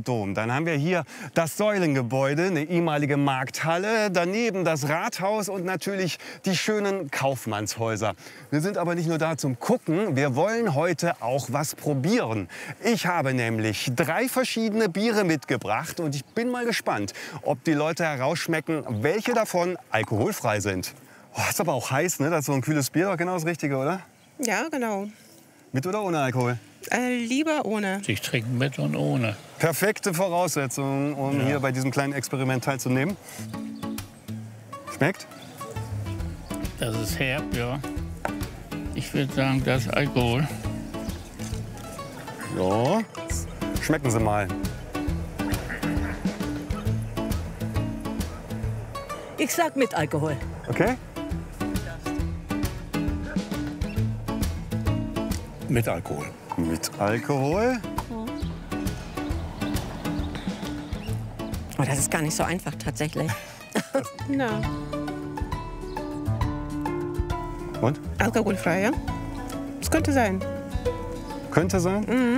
Dom. Dann haben wir hier das Säulengebäude, eine ehemalige Markthalle, daneben das Rathaus und natürlich die schönen Kaufmannshäuser. Wir sind aber nicht nur da zum Gucken, wir wollen heute auch was probieren. Ich habe nämlich 3 verschiedene Biere mitgebracht und ich bin mal gespannt, ob die Leute herausschmecken, welche davon alkoholfrei sind. Oh, ist aber auch heiß, ne? Das ist so ein kühles Bier, doch genau das Richtige, oder? Ja, genau. Mit oder ohne Alkohol? Lieber ohne. Ich trinke mit und ohne. Perfekte Voraussetzungen, um hier bei diesem kleinen Experiment teilzunehmen. Schmeckt? Das ist herb, ja. Ich würde sagen, das ist Alkohol. Ja. Schmecken Sie mal. Ich sag mit Alkohol. Okay? Mit Alkohol. Mit Alkohol. Oh, das ist gar nicht so einfach tatsächlich. Na, Und? alkoholfrei, ja? Das könnte sein. Könnte sein?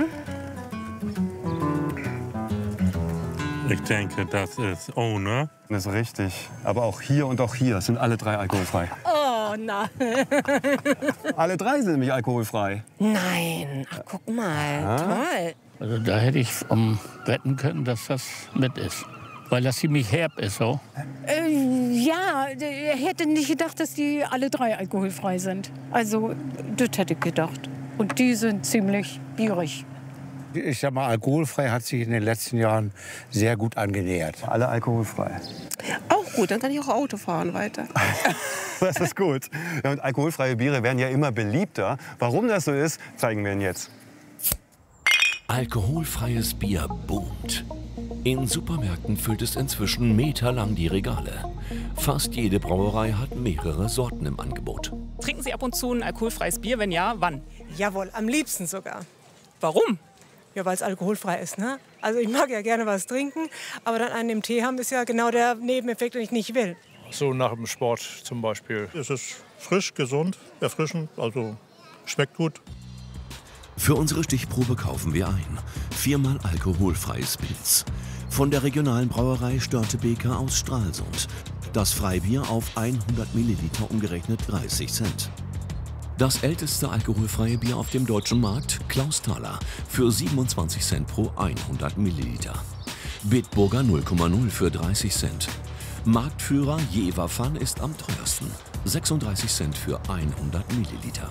Ich denke, das ist ohne. Das ist richtig. Aber auch hier sind alle 3 alkoholfrei. Oh nein. Alle 3 sind nämlich alkoholfrei. Nein, ach, guck mal, toll. Also da hätte ich wetten können, dass das mit ist. Weil das ziemlich herb ist, so. Ja, er hätte nicht gedacht, dass die alle 3 alkoholfrei sind. Also, das hätte ich gedacht. Und die sind ziemlich bierig. Ich sag mal, alkoholfrei hat sich in den letzten Jahren sehr gut angenähert. Alle alkoholfrei. Auch gut, dann kann ich auch Auto fahren weiter. Das ist gut. Ja, und alkoholfreie Biere werden ja immer beliebter. Warum das so ist, zeigen wir Ihnen jetzt. Alkoholfreies Bier boomt. In Supermärkten füllt es inzwischen meterlang die Regale. Fast jede Brauerei hat mehrere Sorten im Angebot. Trinken Sie ab und zu ein alkoholfreies Bier? Wenn ja, wann? Jawohl, am liebsten sogar. Warum? Ja, weil es alkoholfrei ist, ne? Also ich mag ja gerne was trinken, aber dann einen im Tee haben ist ja genau der Nebeneffekt, den ich nicht will. So nach dem Sport zum Beispiel. Es ist frisch, gesund, erfrischend, also schmeckt gut. Für unsere Stichprobe kaufen wir ein. 4-mal alkoholfreies Pils. Von der regionalen Brauerei Störtebeker aus Stralsund. Das Freibier auf 100 Milliliter umgerechnet 30 Cent. Das älteste alkoholfreie Bier auf dem deutschen Markt, Klausthaler, für 27 Cent pro 100 Milliliter. Bitburger 0,0 für 30 Cent. Marktführer Jever-Pfann ist am teuersten, 36 Cent für 100 Milliliter.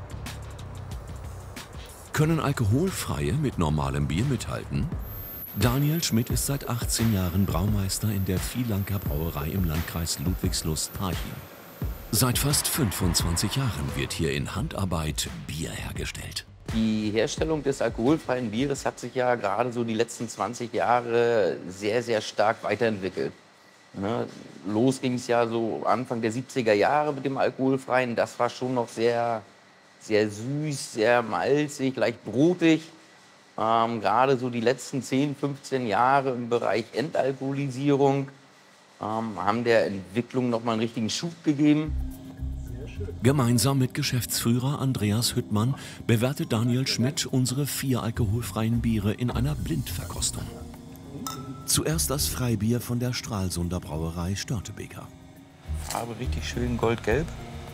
Können alkoholfreie mit normalem Bier mithalten? Daniel Schmidt ist seit 18 Jahren Braumeister in der Vielanker Brauerei im Landkreis Ludwigslust-Parchim. Seit fast 25 Jahren wird hier in Handarbeit Bier hergestellt. Die Herstellung des alkoholfreien Bieres hat sich ja gerade so die letzten 20 Jahre sehr, sehr stark weiterentwickelt. Los ging es ja so Anfang der 70er Jahre mit dem alkoholfreien. Das war schon noch sehr, sehr süß, sehr malzig, leicht brotig. Gerade so die letzten 10, 15 Jahre im Bereich Entalkoholisierung haben der Entwicklung noch mal einen richtigen Schub gegeben. Gemeinsam mit Geschäftsführer Andreas Hüttmann bewertet Daniel Schmidt unsere 4 alkoholfreien Biere in einer Blindverkostung. Zuerst das Freibier von der Stralsunder Brauerei Störtebeker. Farbe richtig schön goldgelb.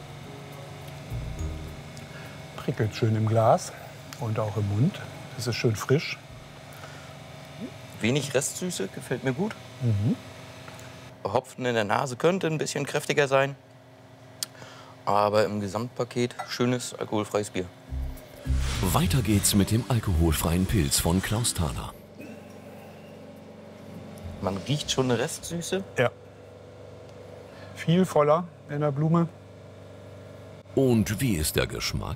Prickelt schön im Glas und auch im Mund. Das ist schön frisch. Wenig Restsüße, gefällt mir gut. Hopfen in der Nase könnte ein bisschen kräftiger sein. Aber im Gesamtpaket schönes alkoholfreies Bier. Weiter geht's mit dem alkoholfreien Pils von Klausthaler. Man riecht schon eine Restsüße. Ja. Viel voller in der Blume. Und wie ist der Geschmack?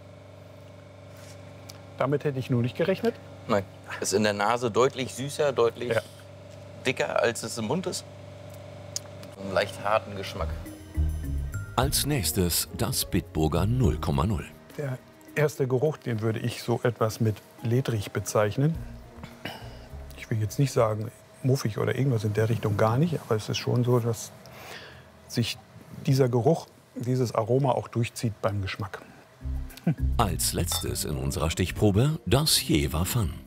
Damit hätte ich nur nicht gerechnet. Nein, ist in der Nase deutlich süßer, deutlich dicker, als es im Mund ist. Einen leicht harten Geschmack. Als nächstes das Bitburger 0,0. Der erste Geruch, den würde ich so etwas mit ledrig bezeichnen. Ich will jetzt nicht sagen muffig oder irgendwas in der Richtung, gar nicht. Aber es ist schon so, dass sich dieser Geruch, dieses Aroma auch durchzieht beim Geschmack. Als letztes in unserer Stichprobe das Jever-Pfann.